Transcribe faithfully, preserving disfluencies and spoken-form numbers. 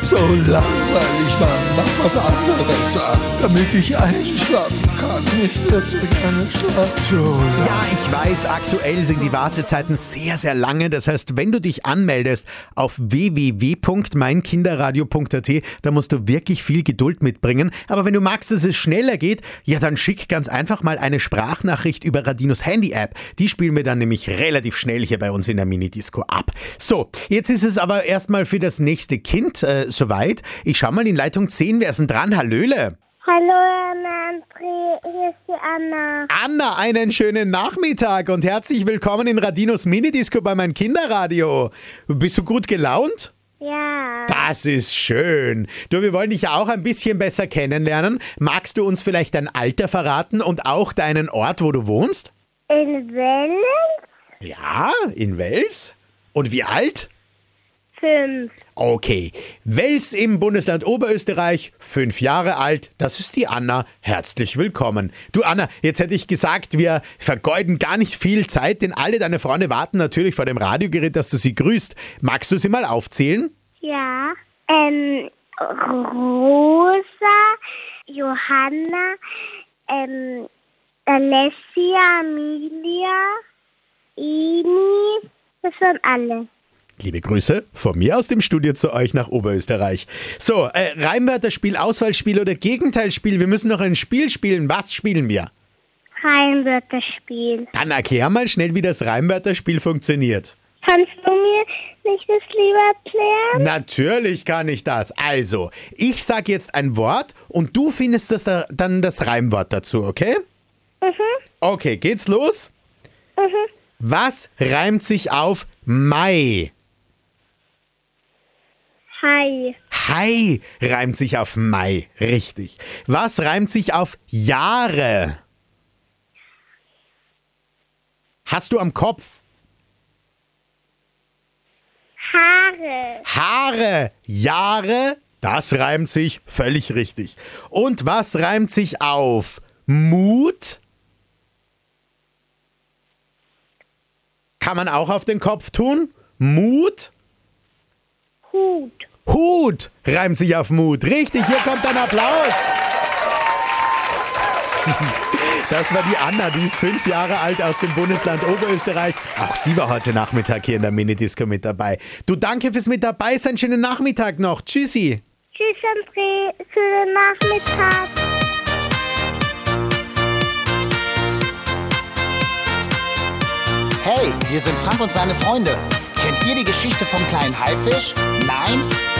so langweilig, Mann. Mach was anderes an, damit ich einschlafen kann. Ich würde so gerne schlafen. So lang. Ja, ich weiß, aktuell sind die Wartezeiten sehr, sehr lange. Das heißt, wenn du dich anmeldest auf w w w punkt mein kinderradio punkt a t, da musst du wirklich viel Geduld mitbringen. Aber wenn du magst, dass es schneller geht, ja, dann schick ganz einfach mal eine Sprachnachricht über Radinos Handy-App. Die spielen wir dann nämlich relativ schnell hier bei uns in der Minidisco ab. So, jetzt ist es aber erstmal für das nächste Kind äh, soweit. Ich schau mal in Leitung zehn, wer ist denn dran? Hallöle! Hallo, Anna, André, hier ist die Anna. Anna, einen schönen Nachmittag und herzlich willkommen in Radinos Minidisco bei mein Kinderradio. Bist du gut gelaunt? Ja. Das ist schön. Du, wir wollen dich ja auch ein bisschen besser kennenlernen. Magst du uns vielleicht dein Alter verraten und auch deinen Ort, wo du wohnst? In Wellen? Ja, in Wels. Und wie alt? Fünf. Okay, Wels im Bundesland Oberösterreich, fünf Jahre alt, das ist die Anna. Herzlich willkommen. Du Anna, jetzt hätte ich gesagt, wir vergeuden gar nicht viel Zeit, denn alle deine Freunde warten natürlich vor dem Radiogerät, dass du sie grüßt. Magst du sie mal aufzählen? Ja. Ähm, Rosa, Johanna, ähm, Alessia, Amelia, Ini, das waren alle. Liebe Grüße von mir aus dem Studio zu euch nach Oberösterreich. So, äh, Reimwörterspiel, Auswahlspiel oder Gegenteilspiel. Wir müssen noch ein Spiel spielen. Was spielen wir? Reimwörterspiel. Dann erklär mal schnell, wie das Reimwörterspiel funktioniert. Kannst du mir nicht das lieber erklären? Natürlich kann ich das. Also, ich sage jetzt ein Wort und du findest das da, dann das Reimwort dazu, okay? Mhm. Okay, geht's los? Mhm. Was reimt sich auf Mai? Hi. Hai reimt sich auf Mai, richtig. Was reimt sich auf Jahre? Hast du am Kopf? Haare. Haare, Jahre, das reimt sich völlig richtig. Und was reimt sich auf Mut? Kann man auch auf den Kopf tun? Mut? Hut. Hut reimt sich auf Mut. Richtig, hier kommt ein Applaus. Das war die Anna, die ist fünf Jahre alt aus dem Bundesland Oberösterreich. Auch sie war heute Nachmittag hier in der Minidisco mit dabei. Du, danke fürs mit dabei sein. Schönen Nachmittag noch. Tschüssi. Tschüss, André, für den Nachmittag. Hey, wir sind Frank und seine Freunde. Kennt ihr die Geschichte vom kleinen Haifisch? Nein?